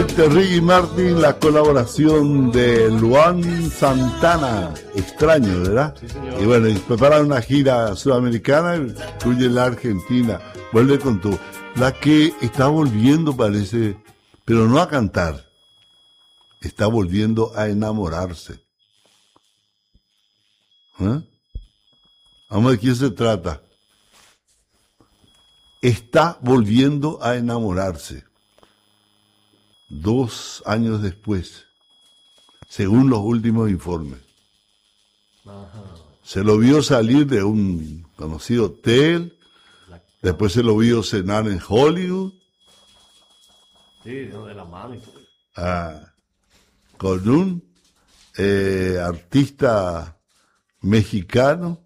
Ricky Martin, la colaboración de Luan Santana. Extraño, ¿verdad? Sí, señor. Y bueno, y preparan una gira sudamericana, incluye la Argentina. Vuelve con tu. La que está volviendo, parece, pero no a cantar. Está volviendo a enamorarse. ¿Eh? Vamos a ver de quién se trata. Está volviendo a enamorarse. 2 años después, según los últimos informes. Ajá. Se lo vio salir de un conocido hotel, después se lo vio cenar en Hollywood, Sí, de la mano y todo. con un artista mexicano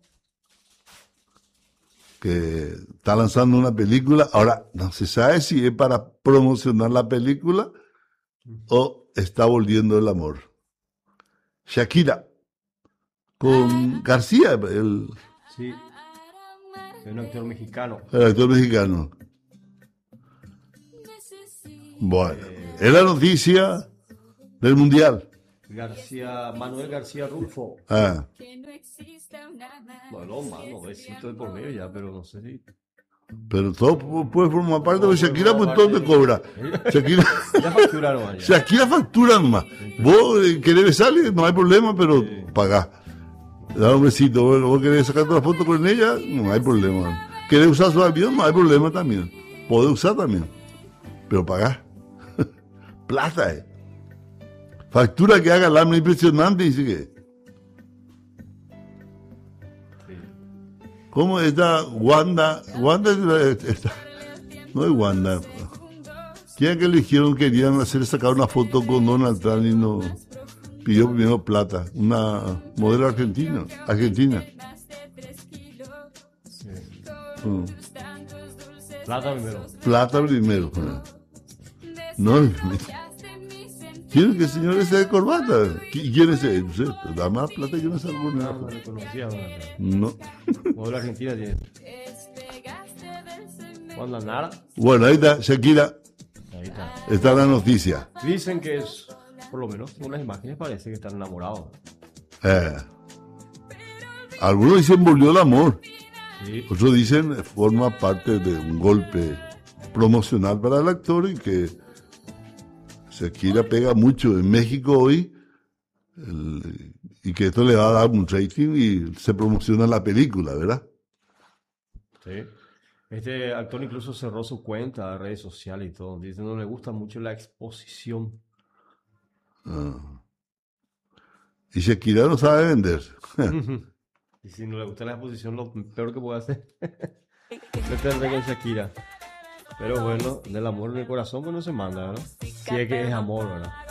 que está lanzando una película. Ahora, no se sabe si es para promocionar la película o está volviendo el amor. Shakira con García, el Sí, es un actor mexicano. actor mexicano. Bueno, es la noticia del mundial. Manuel García Rulfo. Ah, Bueno, mano, besito de por medio ya, pero no sé si. pero todo puede formar parte, porque Shakira, pues todo te cobra. Shakira, Ya facturaron allá. Shakira factura nomás. Vos querés besarle, no hay problema, pero pagás. Da un besito. Vos querés sacarte una foto con ella, no hay problema. Querés usar su avión, no hay problema también. Podés usar también, pero pagás. Plata, Factura que haga lámina impresionante, dice que. Sí. ¿Cómo está Wanda? Wanda no es Wanda. ¿Quién es que eligieron? Querían sacar una foto con Donald Trump y no pidió primero plata. Una modelo argentina. Sí. Mm. Plata primero. Plata primero. No. ¿Quién es que el señor ese de corbata? ¿Quién es ese? No sé, da más plata que no es No, alguna. no le conocía. No. Modelo Argentina tiene. Wanda Nara. Bueno, ahí está, Shakira. Ahí está. Está la noticia. Dicen que es, por lo menos según las imágenes, parece que están enamorados. Algunos dicen volvió el amor. Sí. Otros dicen forma parte de un golpe promocional para el actor y que Shakira pega mucho en México hoy y que esto le va a dar un rating y se promociona la película, ¿verdad? Sí. Este actor incluso cerró su cuenta de redes sociales y todo. Dice que no le gusta mucho la exposición. Y Shakira no sabe vender. Y si no le gusta la exposición, lo peor que puede hacer meterse con Shakira. Pero bueno, del amor en el corazón pues no se manda, ¿verdad? Si es que es amor, ¿verdad?